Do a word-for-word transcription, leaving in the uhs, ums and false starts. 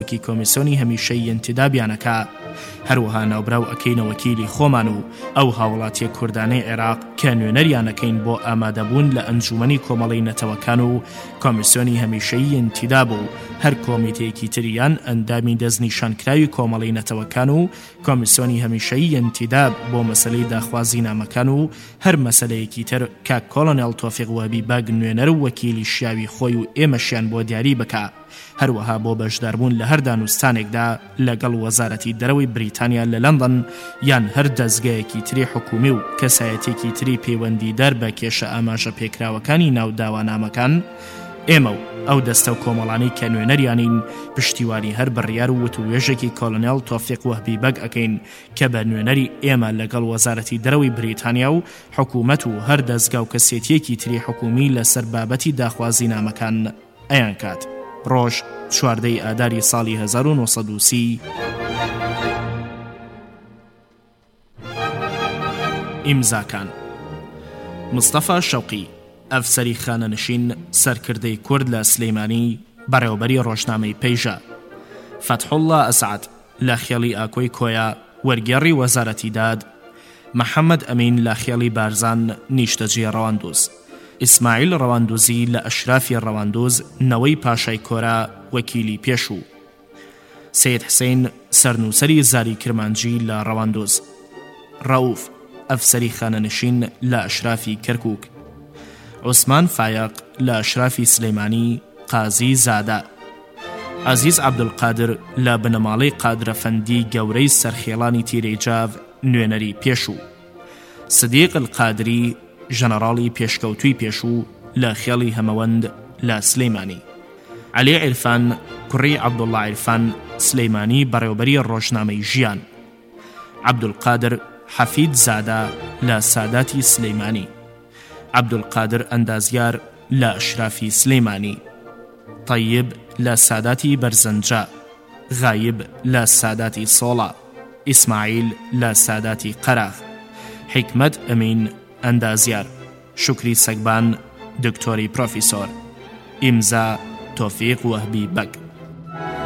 کی کۆمیسیۆنی هەمیشەیی انتدابیانەکە. هەروەها ناوبراو ئەکەینە وەکیلی خۆمان و ئەو هاوڵاتیە کوردانەی عێراق کە نوێنەریانەکەین بۆ ئامادەبوون لە ئەنجومەنی کۆمەڵی نەتەوەکان و کۆمیسیۆنی هەمیشەیی انتداب و هەر کۆمیتەیەکی تریان ئەندامی دەستنیشانکراوی کۆمەڵی نەتەوەکان و کۆمیسیۆنی هەمیشەیی انتداب بۆ مەسەلەی داخوازی نامەکان و هەر مەسەلەیەکی تر کاک کۆڵۆنێڵ تۆفیق وهبی باگ نوێنەر و وەکیلی شیاوی خۆی و ئێمەشیان بۆ دیاری بکە. هەروەها بۆ بەشداربوون لە هەر دانوستانێکدا لەگەڵ وەزارەتی دەرەوەی بریتانیا لە لەندەن یان هەر دەستگایەکی تری حکومی و کەسایەتێکی تری پەیوەندیدار بە کێشە ئاماژە پێکراوەکانی ناوداوانامەکان، ئێمە و ئەو دەستە و کۆمەڵانەی کە نوێنەریانین پشتیوانی هەر بڕیار و وتوێژێکی کۆڵۆنێڵ تۆفیق وهبی بەگ ئەکەین کە بە نوێنەری ئێمە لەگەڵ وەزارەتی دەرەوەی بریتانیا و حکوومەت و هەر دەستگا و کەسێتیەکی تری حکومی لەسەر بابەتی داخوازی نامەکان ئەیان کات. ڕۆژ چواردەی ئاداری ساڵی هەزار و نۆسەد و سی. ئیمزاکان: مستەفا شەوقی، ئەفسەری خانەنشین سەرکردەی کورد لە سلەیمانی بەڕێوەبەری ڕۆژنامەی پەیژە. فەتحوڵڵا ئەسعەد لە خێڵی ئاکۆی کۆیا وەرگێڕی وەزارەتی داد. محەممەد ئەمین لە خێڵی بارزان نیشتەجێ ڕەواندوز. ئیسماعیل ڕەواندوزی لە ئەشرافی ڕەواندوز نەوەی پاشای کۆرا وەکیلی پێشوو. سید حسین سەرنووسەری زاری کرمانجی لە ڕەواندوز. ڕەوف ئەفسەری خانەنشین لە ئەشرافی کەرکووک. عوسمان فایق لە ئەشرافی سلەیمانی قازی زادە. عەزیز عەبدولقادر لە بنەماڵەی قادرەفەندی گەورەی سەرخێڵانی تیرەیجاو نوێنەری پێشوو. سدیق القادری ژەنەڕاڵی پێشکەوتووی پێشوو لە خێڵی هەمەوەند لە سلەیمانی. عەلی عیرفان کوڕی عەبدوڵڵا عیرفان سلەیمانی بەڕێوەبەری ڕۆژنامەی ژیان. عەبدولقادر حەفید زادە لە ساداتی سلەیمانی. عەبدولقادر ئەندازیار لە ئەشرافی سلەیمانی. طەیب لە ساداتی بەرزەنجە. غایب لە ساداتی سۆڵا. ئیسماعیل لە ساداتی قەراغ. حکمەت ئەمین ئەندازیار. شکری سەگبان دکتۆری پرۆفیسۆر. ئیمزا تۆفیق وهبی بەگ.